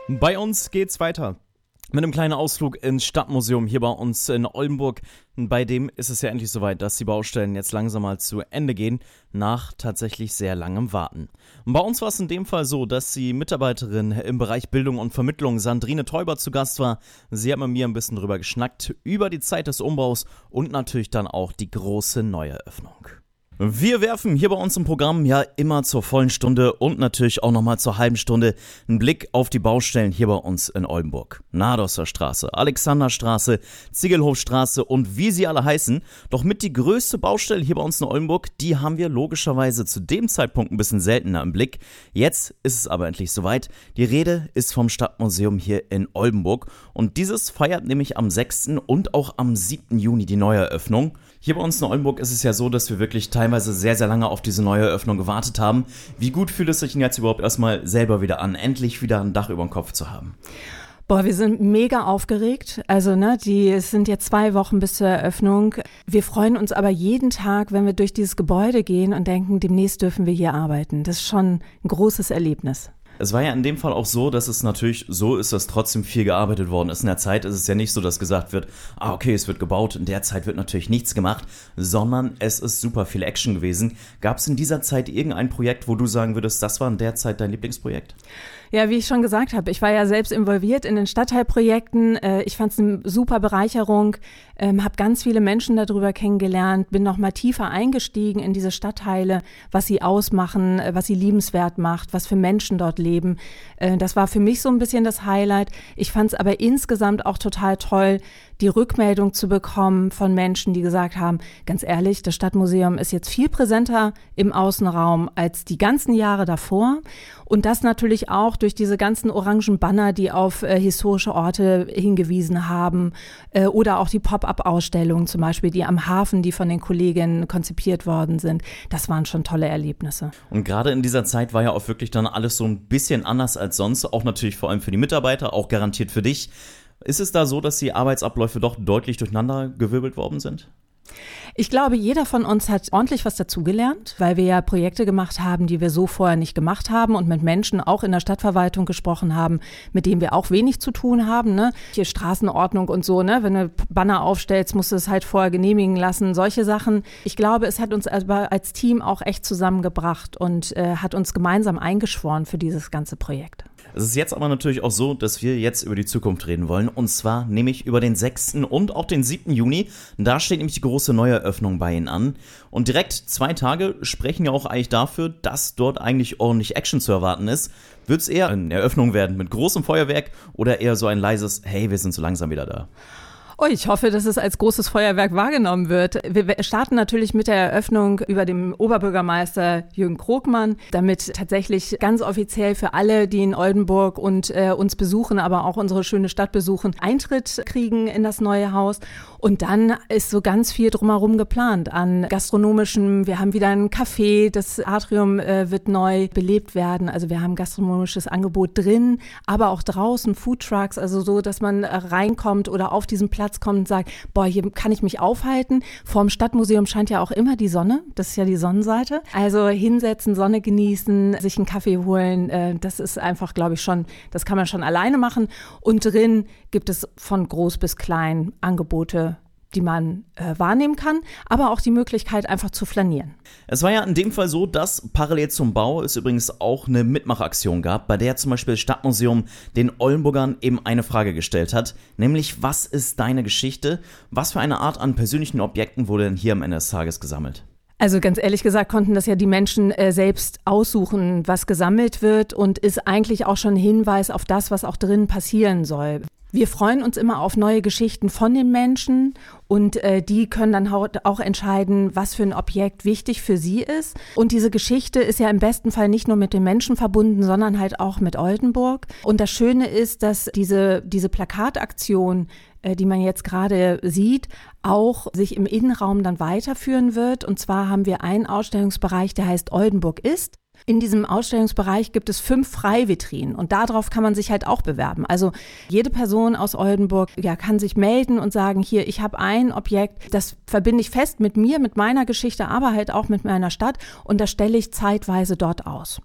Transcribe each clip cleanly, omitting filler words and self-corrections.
Bei uns geht's weiter mit einem kleinen Ausflug ins Stadtmuseum hier bei uns in Oldenburg. Bei dem ist es ja endlich soweit, dass die Baustellen jetzt langsam mal zu Ende gehen, nach tatsächlich sehr langem Warten. Und bei uns war es in dem Fall so, dass die Mitarbeiterin im Bereich Bildung und Vermittlung, Sandrine Teuber, zu Gast war. Sie hat mit mir ein bisschen drüber geschnackt, über die Zeit des Umbaus und natürlich dann auch die große Neueröffnung. Wir werfen hier bei uns im Programm ja immer zur vollen Stunde und natürlich auch nochmal zur halben Stunde einen Blick auf die Baustellen hier bei uns in Oldenburg. Nadosser Straße, Alexanderstraße, Ziegelhofstraße und wie sie alle heißen. Doch mit die größte Baustelle hier bei uns in Oldenburg, die haben wir logischerweise zu dem Zeitpunkt ein bisschen seltener im Blick. Jetzt ist es aber endlich soweit. Die Rede ist vom Stadtmuseum hier in Oldenburg und dieses feiert nämlich am 6. und auch am 7. Juni die Neueröffnung. Hier bei uns in Oldenburg ist es ja so, dass wir wirklich teilweise sehr, sehr lange auf diese neue Eröffnung gewartet haben. Wie gut fühlt es sich denn jetzt überhaupt erstmal selber wieder an, endlich wieder ein Dach über dem Kopf zu haben? Boah, wir sind mega aufgeregt. Also, es sind jetzt 2 Wochen bis zur Eröffnung. Wir freuen uns aber jeden Tag, wenn wir durch dieses Gebäude gehen und denken, demnächst dürfen wir hier arbeiten. Das ist schon ein großes Erlebnis. Es war ja in dem Fall auch so, dass es natürlich so ist, dass trotzdem viel gearbeitet worden ist. In der Zeit ist es ja nicht so, dass gesagt wird, okay, es wird gebaut, in der Zeit wird natürlich nichts gemacht, sondern es ist super viel Action gewesen. Gab es in dieser Zeit irgendein Projekt, wo du sagen würdest, das war in der Zeit dein Lieblingsprojekt? Ja, wie ich schon gesagt habe, ich war ja selbst involviert in den Stadtteilprojekten. Ich fand es eine super Bereicherung, habe ganz viele Menschen darüber kennengelernt, bin noch mal tiefer eingestiegen in diese Stadtteile, was sie ausmachen, was sie liebenswert macht, was für Menschen dort leben. Das war für mich so ein bisschen das Highlight. Ich fand es aber insgesamt auch total toll, die Rückmeldung zu bekommen von Menschen, die gesagt haben, ganz ehrlich, das Stadtmuseum ist jetzt viel präsenter im Außenraum als die ganzen Jahre davor. Und das natürlich auch durch diese ganzen orangen Banner, die auf historische Orte hingewiesen haben, oder auch die Pop-up-Ausstellungen zum Beispiel, die am Hafen, die von den Kolleginnen konzipiert worden sind. Das waren schon tolle Erlebnisse. Und gerade in dieser Zeit war ja auch wirklich dann alles so ein bisschen anders als sonst, auch natürlich vor allem für die Mitarbeiter, auch garantiert für dich. Ist es da so, dass die Arbeitsabläufe doch deutlich durcheinander gewirbelt worden sind? Ich glaube, jeder von uns hat ordentlich was dazugelernt, weil wir ja Projekte gemacht haben, die wir so vorher nicht gemacht haben und mit Menschen auch in der Stadtverwaltung gesprochen haben, mit denen wir auch wenig zu tun haben. Ne? Hier Straßenordnung und so, ne? Wenn du Banner aufstellst, musst du es halt vorher genehmigen lassen, solche Sachen. Ich glaube, es hat uns aber als Team auch echt zusammengebracht und hat uns gemeinsam eingeschworen für dieses ganze Projekt. Es ist jetzt aber natürlich auch so, dass wir jetzt über die Zukunft reden wollen und zwar nämlich über den 6. und auch den 7. Juni. Da steht nämlich die große Neueröffnung bei Ihnen an und direkt 2 Tage sprechen ja auch eigentlich dafür, dass dort eigentlich ordentlich Action zu erwarten ist. Wird es eher eine Eröffnung werden mit großem Feuerwerk oder eher so ein leises, hey, wir sind so langsam wieder da? Oh, ich hoffe, dass es als großes Feuerwerk wahrgenommen wird. Wir starten natürlich mit der Eröffnung über dem Oberbürgermeister Jürgen Krogmann, damit tatsächlich ganz offiziell für alle, die in Oldenburg und uns besuchen, aber auch unsere schöne Stadt besuchen, Eintritt kriegen in das neue Haus. Und dann ist so ganz viel drumherum geplant an gastronomischem. Wir haben wieder ein Café, das Atrium wird neu belebt werden. Also wir haben gastronomisches Angebot drin, aber auch draußen Foodtrucks, also so, dass man reinkommt oder auf diesen Platz kommt und sagt, boah, hier kann ich mich aufhalten. Vorm Stadtmuseum scheint ja auch immer die Sonne, das ist ja die Sonnenseite. Also hinsetzen, Sonne genießen, sich einen Kaffee holen, das ist einfach, glaube ich, schon, das kann man schon alleine machen. Und drin gibt es von groß bis klein Angebote, die man wahrnehmen kann, aber auch die Möglichkeit, einfach zu flanieren. Es war ja in dem Fall so, dass parallel zum Bau es übrigens auch eine Mitmachaktion gab, bei der zum Beispiel das Stadtmuseum den Oldenburgern eben eine Frage gestellt hat, nämlich, was ist deine Geschichte? Was für eine Art an persönlichen Objekten wurde denn hier am Ende des Tages gesammelt? Also ganz ehrlich gesagt konnten das ja die Menschen selbst aussuchen, was gesammelt wird und ist eigentlich auch schon ein Hinweis auf das, was auch drin passieren soll. Wir freuen uns immer auf neue Geschichten von den Menschen und die können dann auch entscheiden, was für ein Objekt wichtig für sie ist. Und diese Geschichte ist ja im besten Fall nicht nur mit den Menschen verbunden, sondern halt auch mit Oldenburg. Und das Schöne ist, dass diese Plakataktion, die man jetzt gerade sieht, auch sich im Innenraum dann weiterführen wird. Und zwar haben wir einen Ausstellungsbereich, der heißt Oldenburg ist. In diesem Ausstellungsbereich gibt es 5 Freivitrinen und darauf kann man sich halt auch bewerben. Also jede Person aus Oldenburg kann sich melden und sagen, hier, ich habe ein Objekt, das verbinde ich fest mit mir, mit meiner Geschichte, aber halt auch mit meiner Stadt und das stelle ich zeitweise dort aus.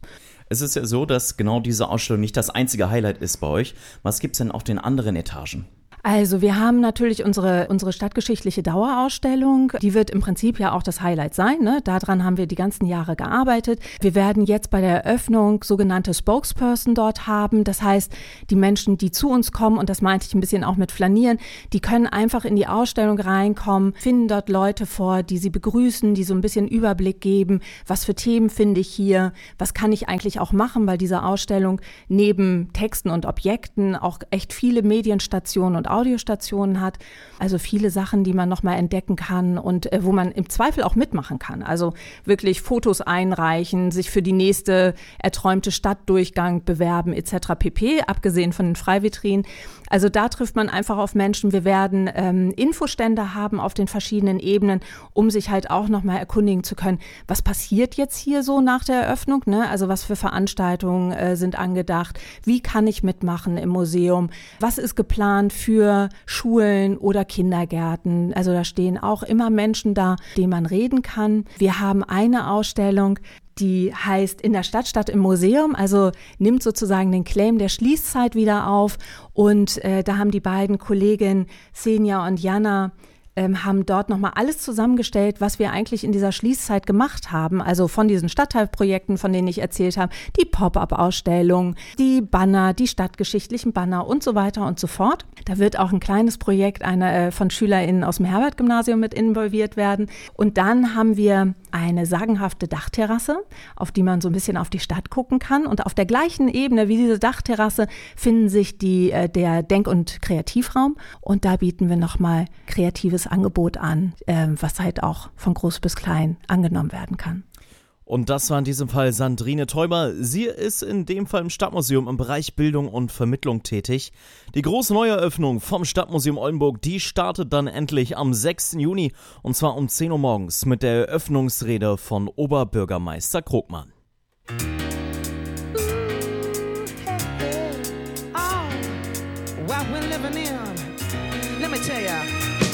Es ist ja so, dass genau diese Ausstellung nicht das einzige Highlight ist bei euch. Was gibt's denn auf den anderen Etagen? Also wir haben natürlich unsere stadtgeschichtliche Dauerausstellung. Die wird im Prinzip ja auch das Highlight sein, ne? Daran haben wir die ganzen Jahre gearbeitet. Wir werden jetzt bei der Eröffnung sogenannte Spokesperson dort haben. Das heißt, die Menschen, die zu uns kommen, und das meinte ich ein bisschen auch mit Flanieren, die können einfach in die Ausstellung reinkommen, finden dort Leute vor, die sie begrüßen, die so ein bisschen Überblick geben, was für Themen finde ich hier, was kann ich eigentlich auch machen, weil diese Ausstellung neben Texten und Objekten auch echt viele Medienstationen und Audiostationen hat, also viele Sachen, die man nochmal entdecken kann und wo man im Zweifel auch mitmachen kann. Also wirklich Fotos einreichen, sich für die nächste erträumte Stadtdurchgang bewerben etc. pp., abgesehen von den Freivitrinen. Also da trifft man einfach auf Menschen. Wir werden Infostände haben auf den verschiedenen Ebenen, um sich halt auch nochmal erkundigen zu können, was passiert jetzt hier so nach der Eröffnung, ne? Also was für Veranstaltungen sind angedacht, wie kann ich mitmachen im Museum, was ist geplant für Schulen oder Kindergärten. Also da stehen auch immer Menschen da, denen man reden kann. Wir haben eine Ausstellung, die heißt In der Stadt statt im Museum, also nimmt sozusagen den Claim der Schließzeit wieder auf. Und da haben die beiden Kolleginnen Senja und Jana haben dort nochmal alles zusammengestellt, was wir eigentlich in dieser Schließzeit gemacht haben. Also von diesen Stadtteilprojekten, von denen ich erzählt habe, die Pop-up-Ausstellung, die Banner, die stadtgeschichtlichen Banner und so weiter und so fort. Da wird auch ein kleines Projekt von SchülerInnen aus dem Herbert-Gymnasium mit involviert werden. Und dann haben wir eine sagenhafte Dachterrasse, auf die man so ein bisschen auf die Stadt gucken kann. Und auf der gleichen Ebene wie diese Dachterrasse finden sich der Denk- und Kreativraum. Und da bieten wir nochmal kreatives Angebot an, was halt auch von groß bis klein angenommen werden kann. Und das war in diesem Fall Sandrine Theuber. Sie ist in dem Fall im Stadtmuseum im Bereich Bildung und Vermittlung tätig. Die große Neueröffnung vom Stadtmuseum Oldenburg, die startet dann endlich am 6. Juni und zwar um 10 Uhr morgens mit der Eröffnungsrede von Oberbürgermeister Krogmann. What we're living in, let me tell ya.